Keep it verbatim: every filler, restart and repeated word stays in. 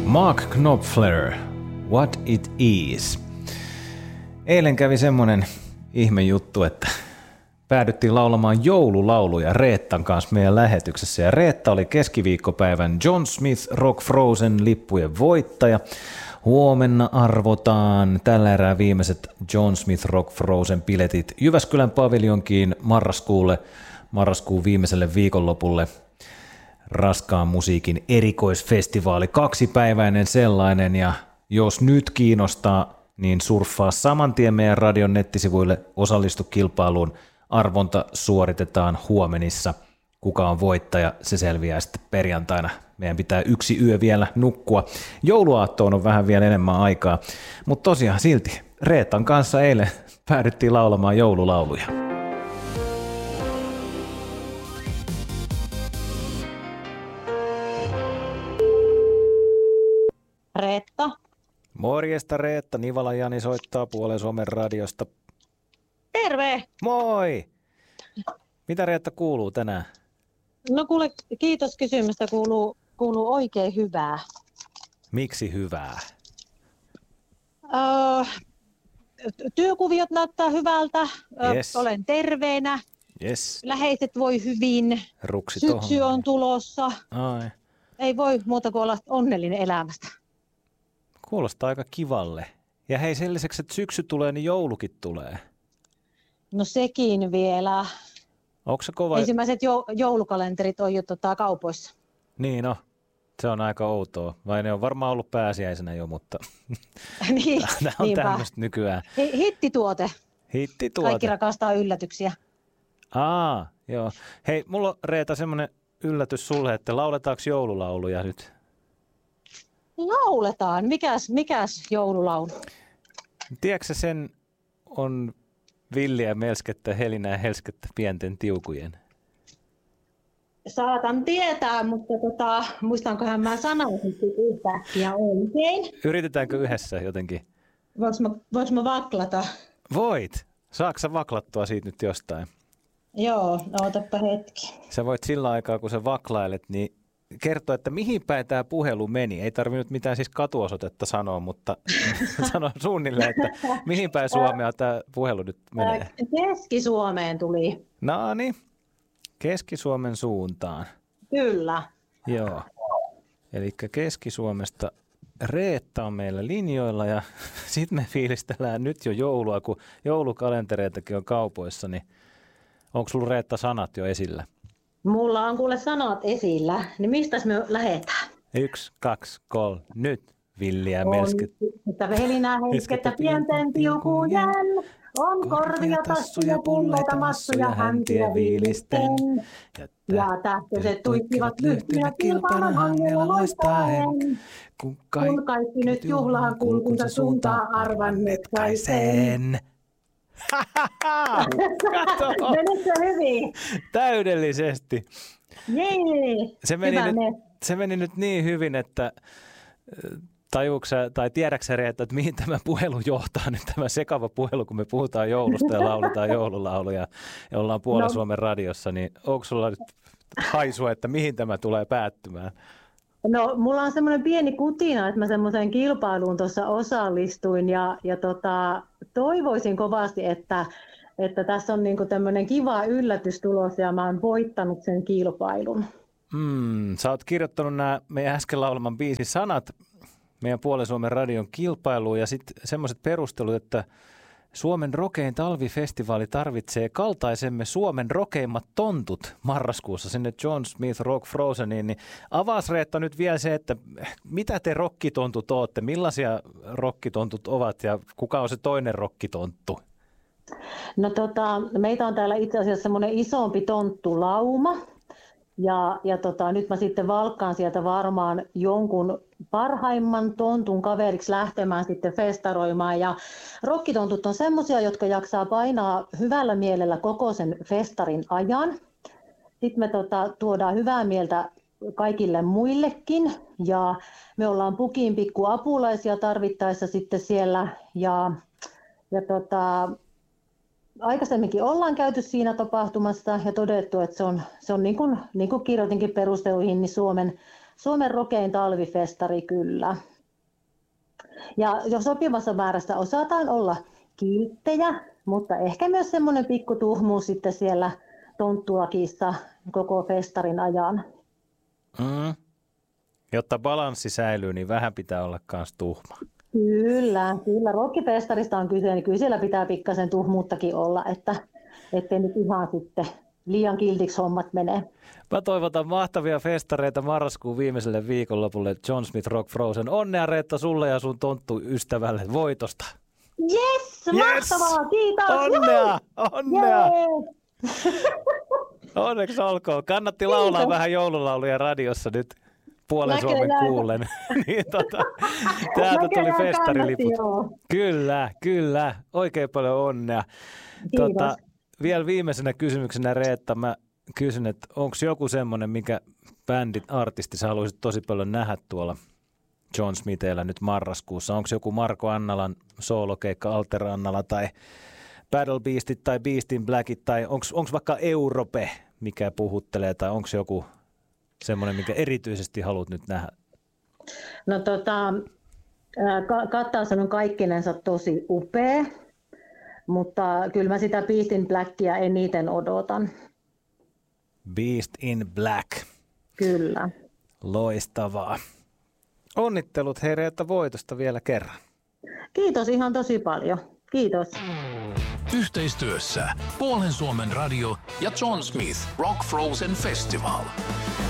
Mark Knopfler, What It Is. Eilen kävi semmoinen ihme juttu, että päädyttiin laulamaan joululauluja Reettan kanssa meidän lähetyksessä. Ja Reetta oli keskiviikkopäivän John Smith Rock Frozen lippujen voittaja. Huomenna arvotaan tällä erää viimeiset John Smith Rock Frozen biletit Jyväskylän paviljonkiin marraskuulle, marraskuun viimeiselle viikonlopulle. Raskaan musiikin erikoisfestivaali, kaksipäiväinen sellainen, ja jos nyt kiinnostaa, niin surffaa saman tien meidän radion nettisivuille, osallistu kilpailuun, arvonta suoritetaan huomenissa. Kuka on voittaja, se selviää sitten perjantaina. Meidän pitää yksi yö vielä nukkua. Jouluaattoon on vähän vielä enemmän aikaa, mutta tosiaan silti Reetan kanssa eilen päädyttiin laulamaan joululauluja. Reetta. Morjesta Reetta, Nivala Jani soittaa Puolen Suomen radiosta. Terve! Moi! Mitä Reetta kuuluu tänään? No kuule, kiitos kysymystä, kuuluu, kuuluu oikein hyvää. Miksi hyvää? Öö, työkuviot näyttää hyvältä, Yes. olen terveenä, Yes. läheiset voi hyvin, Ruksi syksy tohon. on tulossa, Ai. ei voi muuta kuin olla onnellinen elämästä. Kuulostaa aika kivalle. Ja hei, sen lisäksi, että syksy tulee, niin joulukin tulee. No sekin vielä. Onko se kova? Ensimmäiset jo, joulukalenterit on jo tota, kaupoissa. Niin no, se on aika outoa. Vai ne on varmaan ollut pääsiäisenä jo, mutta niin, tämä on niinpä. tämmöistä nykyään. Hi- Hittituote. Hittituote. Kaikki rakastaa yllätyksiä. Aa, joo. Hei, mulla on Reeta semmoinen yllätys sulle, että lauletaanko joululauluja nyt? Lauletaan. Mikäs, mikäs joululaulu? Tiedätkö sen on villiä melskettä, helinää ja helskettä pienten tiukujen? Saatan tietää, mutta tota, muistankohan mä sanoisin yhtäkkiä oikein. Yritetäänkö yhdessä jotenkin? Voinko mä, voinko mä vaklata? Voit. Saatko sä vaklattua siitä nyt jostain? Joo, ootappa hetki. Sä voit sillä aikaa, kun sä vaklailet, niin kertoa, että mihin päin tämä puhelu meni. Ei tarvinnut mitään siis katuosoitetta sanoa, mutta sano suunnilleen, että mihin päin Suomea tämä puhelu nyt menee. Keski-Suomeen tuli. No niin, Keski-Suomen suuntaan. Kyllä. Joo, eli Keski-Suomesta Reetta on meillä linjoilla ja sitten me fiilistellään nyt jo joulua, kun joulukalentereitakin on kaupoissa, niin onko sulla Reetta sanat jo esillä? Mulla on kuule sanat esillä, niin mistäs me lähdetään? Yksi, kaksi, kolme, nyt villiä melskettä. Että velinää helskettä pienten tiukujen, on korvia, tassuja, pulleita, massuja, häntiä viilisten. Ja tähtöiset tuikkivat lyhtyä kilpana hangella loistaen. Kun Kun kaikki nyt juhlaan kulkunsa suuntaa arvanneet kai sen. Kato! Menikö hyvin? Täydellisesti. Jee, Se meni, hyvä nyt, me. se meni nyt niin hyvin, että tajuuksä tai tiedäksä Reetta, että mihin tämä puhelu johtaa nyt, tämä sekava puhelu, kun me puhutaan joulusta ja lauletaan joululauluja ja ollaan Puolen No. Suomen radiossa, niin onko sulla nyt haisua, että mihin tämä tulee päättymään? No, mulla on semmoinen pieni kutina, että mä semmoiseen kilpailuun tuossa osallistuin ja, ja tota, toivoisin kovasti, että, että tässä on niinku tämmöinen kiva yllätys tulos ja mä oon voittanut sen kilpailun. Mm, sä oot kirjoittanut nämä meidän äsken laulaman biisin sanat meidän Puolen Suomen radion kilpailuun ja sitten semmoiset perustelut, että Suomen rokein talvifestivaali tarvitsee kaltaisemme Suomen rokeimmat tontut marraskuussa sinne John Smith Rock Frozeniin. Niin avaas Reetta nyt vielä se, että mitä te rokkitontut ootte, millaisia rokkitontut ovat ja kuka on se toinen rokkitonttu? No tota, meitä on täällä itse asiassa semmoinen isompi tonttulauma. Ja, ja tota, nyt mä sitten valkkaan sieltä varmaan jonkun parhaimman tontun kaveriksi lähtemään sitten festaroimaan. Ja rokkitontut on semmoisia, jotka jaksaa painaa hyvällä mielellä koko sen festarin ajan. Sitten me tota, tuodaan hyvää mieltä kaikille muillekin. Ja me ollaan pukin pikku apulaisia tarvittaessa sitten siellä. Ja, ja tota, aikaisemminkin ollaan käyty siinä tapahtumassa ja todettu, että se on, se on niin kuin, niin kuin kirjoitinkin perusteluihin, niin Suomen Suomen rokein talvifestari kyllä. Ja jo sopivassa määrässä osataan olla kilttejä, mutta ehkä myös semmoinen pikku tuhmuus sitten siellä tonttulakissa koko festarin ajan. Mm. Jotta balanssi säilyy, niin vähän pitää olla myös tuhma. Kyllä, kyllä. Rockifestarista on kyse, niin kyllä siellä pitää pikkasen tuhmuuttakin olla, että ettei nyt ihan sitten liian kiltiksi hommat menee. Mä toivotan mahtavia festareita marraskuun viimeiselle viikonlopulle John Smith Rock Frozen. Onnea Reetta sulle ja sun tonttu-ystävälle voitosta. Yes, mahtavaa, yes! Kiitos! Onnea, onnea! Yeah. Onneksi olkoon. Kannatti Kiitos. Laulaa vähän joululauluja radiossa nyt puolen Näköjään. Suomen kuulen. niin, tota, täältä tuli festariliput. Kyllä, kyllä. Oikein paljon onnea. Tota, vielä viimeisenä kysymyksenä Reetta, mä kysyn, että onko joku semmoinen, mikä bändin artisti sä haluaisit tosi paljon nähdä tuolla John Smithillä nyt marraskuussa? Onko joku Marko Annalan soolokeikka Alter Annala tai Battle Beastit tai Beast in Blackit tai onko vaikka Europe, mikä puhuttelee tai onko joku semmoinen, mikä erityisesti haluat nyt nähdä? No tota, kattaus on kaikkinensa tosi upea, mutta kyllä mä sitä Beast in Blackia eniten odotan. Beast in Black. Kyllä. Loistavaa. Onnittelut hei Reetta voitosta vielä kerran. Kiitos ihan tosi paljon. Kiitos. Yhteistyössä Puolen Suomen radio ja John Smith Rock Frozen Festival.